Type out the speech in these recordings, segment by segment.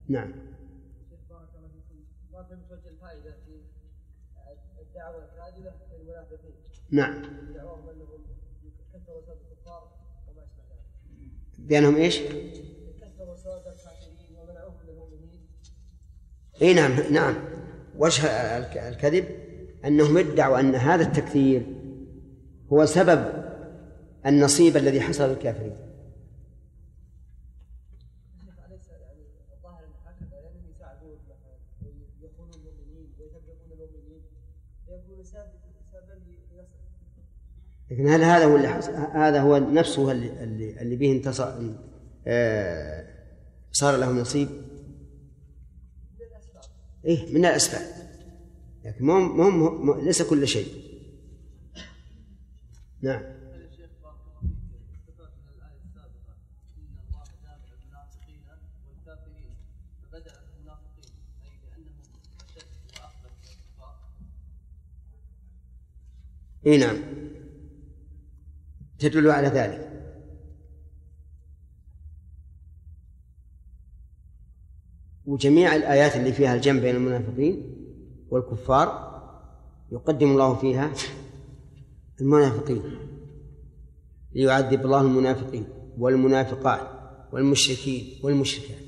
نعم. بارك الله فيكم. ما فهمت وجه الفائدة في الدعوة الكاذبة للمنافقين. نعم. دعواهم أنهم كثروا سبب الكفار وما أشبه ذلك. بأنهم إيش؟ كثروا سبب الكافرين ومنعوهم من المؤمنين. إيه نعم نعم. وجه الكذب أنهم ادعوا أن هذا التكثير هو سبب النصيب الذي حصل للكافرين. لكن هل هذا هو اللي حصل؟ هذا هو نفسه اللي به انتصر صار له نصيب؟ إيه من الأسباب، لكن ليس كل شيء. نعم. إيه نعم تدل على ذلك. وجميع الآيات اللي فيها الجمع بين المنافقين والكفار يقدم الله فيها المنافقين ليعذب الله المنافقين والمنافقات والمشركين والمشركات،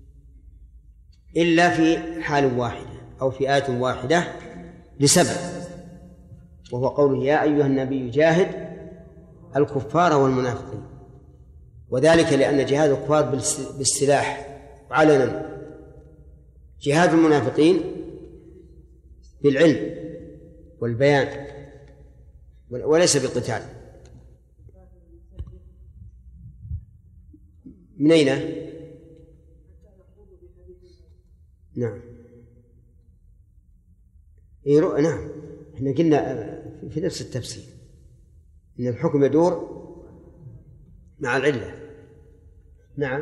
إلا في حال واحدة أو في آية واحدة لسبب، وهو قوله يا أيها النبي جاهد الكفار والمنافقين، وذلك لأن جهاد الكفار بالسلاح علنا، جهاد المنافقين بالعلم والبيان وليس بالقتال. من أين؟ نعم نعم احنا قلنا في نفس التفسير إن الحكم يدور مع العلة. نعم.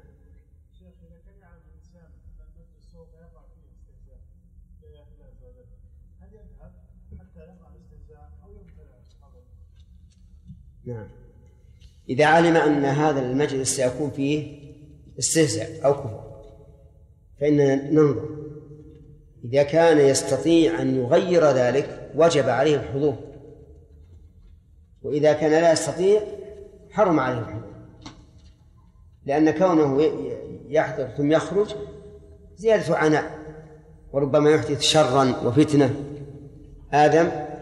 نعم إذا علم أن هذا المجلس سيكون فيه استهزاء أو كفر فإننا ننظر، إذا كان يستطيع أن يغير ذلك وجب عليه الحضور، وإذا كان لا يستطيع حرم عليه الحضور، لأن كونه يحضر ثم يخرج زيادة عناء وربما يحدث شرا وفتنة. آدم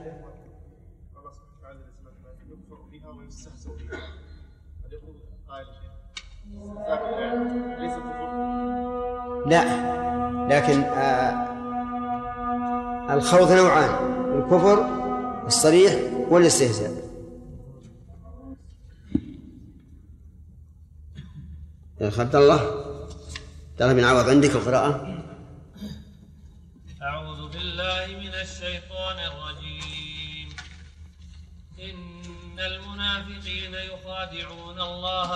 لا، لكن الخوض نوعان، الكفر الصريح والاستهزاء. يا خالد الله ترى بن عوض عندك القراءة. أعوذ بالله من الشيطان الرجيم. إن المنافقين يخادعون الله